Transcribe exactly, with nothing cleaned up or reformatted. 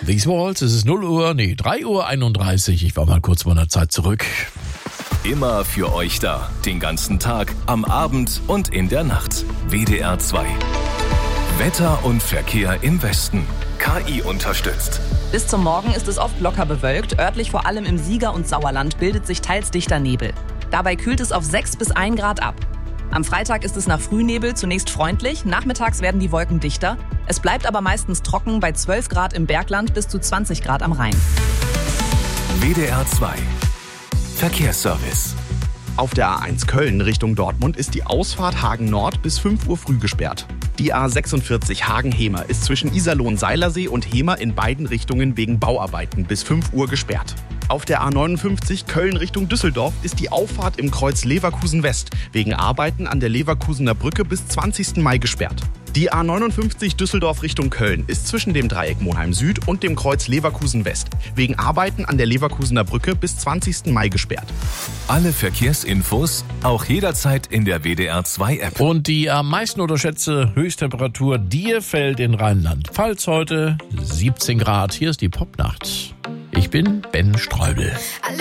These Walls, es ist null Uhr, nee, drei Uhr einunddreißig. Ich war mal kurz von der Zeit zurück. Immer für euch da. Den ganzen Tag, am Abend und in der Nacht. W D R zwei. Wetter und Verkehr im Westen. K I unterstützt. Bis zum Morgen ist es oft locker bewölkt. Örtlich vor allem im Sieger- und Sauerland bildet sich teils dichter Nebel. Dabei kühlt es auf sechs bis ein Grad ab. Am Freitag ist es nach Frühnebel zunächst freundlich. Nachmittags werden die Wolken dichter. Es bleibt aber meistens trocken bei zwölf Grad im Bergland bis zu zwanzig Grad am Rhein. W D R zwei. Verkehrsservice. Auf der A eins Köln Richtung Dortmund ist die Ausfahrt Hagen Nord bis fünf Uhr früh gesperrt. Die A sechsundvierzig Hagen-Hemer ist zwischen Iserlohn-Seilersee und Hemer in beiden Richtungen wegen Bauarbeiten bis fünf Uhr gesperrt. Auf der A neunundfünfzig Köln Richtung Düsseldorf ist die Auffahrt im Kreuz Leverkusen West wegen Arbeiten an der Leverkusener Brücke bis zwanzigsten Mai gesperrt. Die A neunundfünfzig Düsseldorf Richtung Köln ist zwischen dem Dreieck Monheim Süd und dem Kreuz Leverkusen West wegen Arbeiten an der Leverkusener Brücke bis zwanzigsten Mai gesperrt. Alle Verkehrsinfos auch jederzeit in der W D R zwei App. Und die am meisten unterschätzte Höchsttemperatur, die fällt in Rheinland-Pfalz heute siebzehn Grad. Hier ist die Popnacht. Ich bin Ben Streubel.